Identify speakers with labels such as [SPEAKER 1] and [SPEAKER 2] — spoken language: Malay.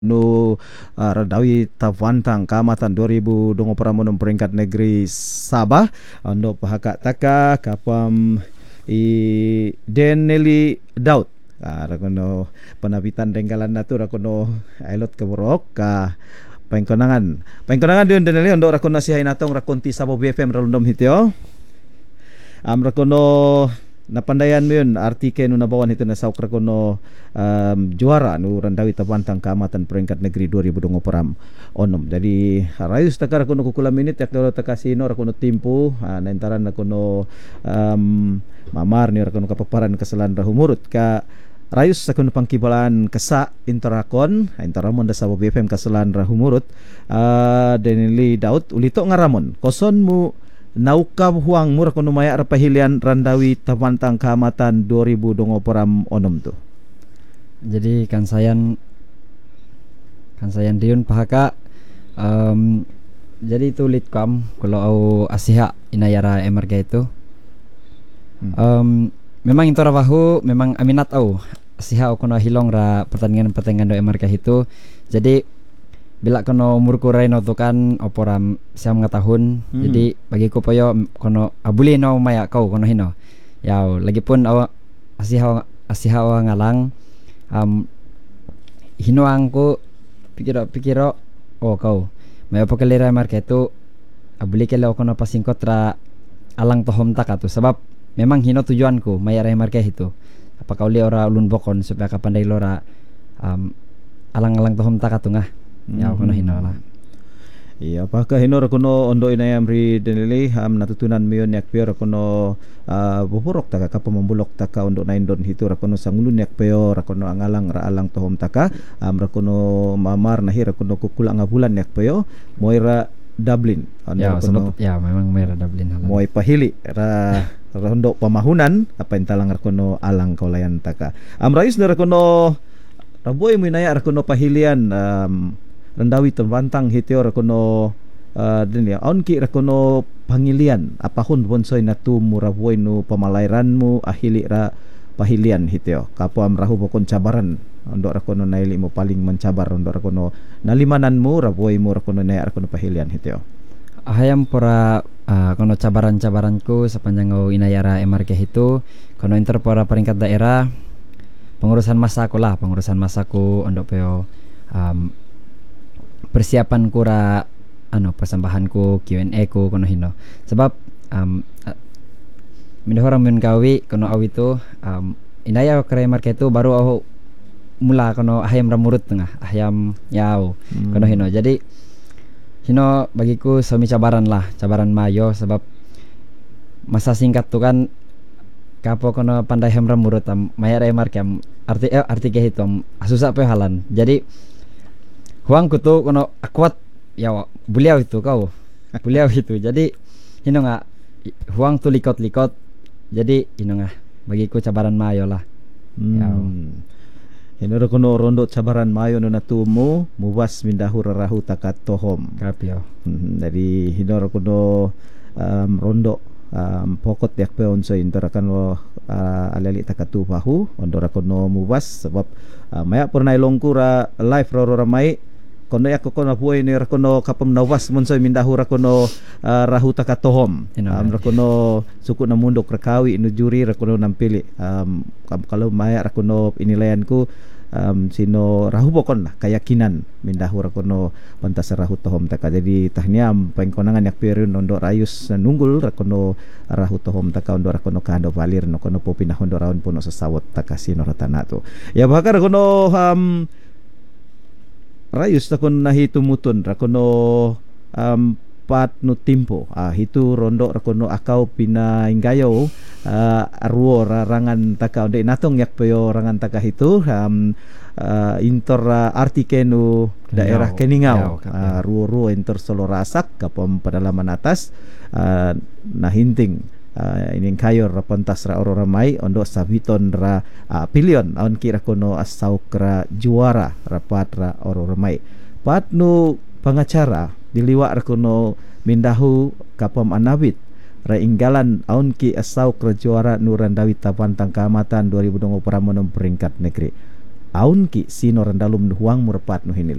[SPEAKER 1] nu Radawi Tavantang Kamatan 2000 dongo pramonom peringkat negeri Sabah ando pahaka taka kapam Deneli Daud rakono penapitan denggalan natu rakono ailot keborok ka pengkonangan diun Deneli ando rakono sihay natong rakonti Sabo BFM ralundom hityo rakono napandayan mo yun artike no nabawan ito na sauk rakono juara no Randawi Tabantang Kamatan peringkat negeri 2024 onom. Jadi rayus taka rakono kukula minit yak dolo taka sino rakono timpu naintaran rakono mamar ni rakono kapaparan kasalan rahumurut ka rayus rakono pangkibalan kesa interakon interamon da Sabo BFM kasalan rahumurut Denili Daud ulito ngaramon koson mu naukab huang murah kono maya rapahilian Randawi Tabantang Kamatan 2000 dongo poram onom tu.
[SPEAKER 2] Jadi kan sayan diun pahaka jadi itu litkam kalau au asiha inayara emarga itu memang itu rawahu memang aminat au asiha au kono hilong ra pertandingan do emarga itu. Jadi bila kono umur kurai no tu kan oporam siam tahun jadi bagi ko poyo kono abuli no maya kau kono hino yau lagi pun awa asiha ngalang hino angku pikiro oh kau maya pokelera market itu abuli kelo kono pasingkot ra alang tohom taka tu sebab memang hino tujuanku maya ra market itu apa kau li ora ulun bokon supaya kapandai lora alang-alang tohom taka tu ngah ya kono hinola.
[SPEAKER 1] Iya, apakah hino rakono ondo inayam ri Denili natutunan miyon yak pio rakono boborok taka kapa membulok taka ondo naindon hitu rakono sangulun yak pio rakono angalang ra alang tohom taka rakono mamar nahi rakono kukulang bulan yak pio moira Dublin
[SPEAKER 2] ya sebab ya memang moira Dublin halan.
[SPEAKER 1] Moi pahili ra rondo pamahunan apa intalang rakono alang kaulayan taka rais na rakono raboy mo inaya rakono pahilian Randawi Tabantang hityo rakono din ya onki rakono pangilian apahun bonsoy natu muraboy no pamalairan mo ahili ra pahilian hityo kapo am rahu bokon cabaran ondo rakono naili mo paling mencabar ondo rakono nalimanan mo raboy mo rakono naya rakono pahilian hityo
[SPEAKER 2] ahayam pora kono cabaran-cabaranku sepanjang au inayara MRK itu kono inter pora peringkat daerah pengurusan masaku ondo peo persiapan kura persembahanku Q&A ku kono hino sebab minahora mun kawi kono awi tu inaya kare market tu baru au mula kono ahayam ramurut tengah ahayam yau kono hino jadi hino bagiku sami cabaran mayo sebab masa singkat tu kan kapo kono pandai ham ramurut maya re market arti ke hitam susah pe halan jadi huang kutu kono akuat ya beliau itu jadi hino nga huang tu likot jadi hino nga bagiku cabaran mayo lah
[SPEAKER 1] hino kono rondo cabaran mayo no natumu muwas mindahu rahu takat tohom
[SPEAKER 2] kapio
[SPEAKER 1] dari hino kono rondo pokot yak pe onso interakan lo alali takatu bahu ondora kono muwas sebab maya pernah longkura live ro ramai kono yak kono buai ni rakono kapam nawas monso mindahu rakono rahu takatohom rakono suku namundok rakawi nu juri rakono nampili kalau maya rakono inilayanku sino rahu bokon lah keyakinan mindahu rakono pantas rahu tohom taka jadi tahniam pengkonangan yak periun ondo rayus nunggul rakono rahu tohom taka ondo rakono kando valir no kono popinah ondo raun puno sesawot taka sino ratana tu ya bakar rakono rayus takon nahitumutun rakono pat no timpo hitu rondo rakono akau pina inggayo arwo rangan taka onde natong yak peyo rangan taka hitu intor artikenu daerah Keningau ruo intor Solorasak kapom pedalaman atas nahinting ining kayor rapantas ra oro ramai ondo sabiton ra pilion aun kira kono asau kra juara rapat ra oro ramai patnu pengacara diliwak rakono mindahu kapom anabit ra inggalan aun asau kra juara nu Randawi Tabantang Kamatan 2024 peringkat negeri aun ki sino randalum nu huang murpat nu hinil